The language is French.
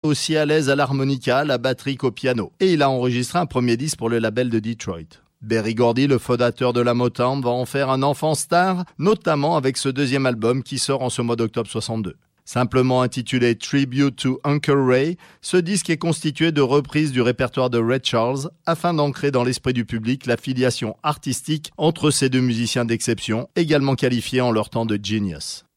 aussi à l'aise à l'harmonica, la batterie qu'au piano. Et il a enregistré un premier disque pour le label de Detroit. Berry Gordy, le fondateur de la Motown, va en faire un enfant star, notamment avec ce deuxième album qui sort en ce mois d'octobre 62. Simplement intitulé Tribute to Uncle Ray, ce disque est constitué de reprises du répertoire de Ray Charles afin d'ancrer dans l'esprit du public la filiation artistique entre ces deux musiciens d'exception, également qualifiés en leur temps de genius.